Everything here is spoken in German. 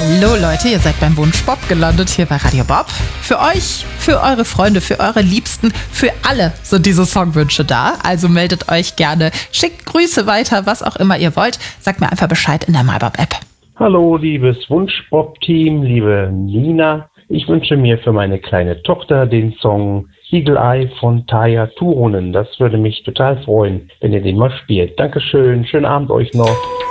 Hallo Leute, ihr seid beim Wunschbob gelandet hier bei Radio Bob. Für euch, für eure Freunde, für eure Liebsten, für alle sind diese Songwünsche da. Also meldet euch gerne, schickt Grüße weiter, was auch immer ihr wollt. Sagt mir einfach Bescheid in der MyBob-App. Hallo liebes Wunschbob-Team, liebe Nina. Ich wünsche mir für meine kleine Tochter den Song Eagle Eye von Tarja Turunen. Das würde mich total freuen, wenn ihr den mal spielt. Dankeschön, schönen Abend euch noch.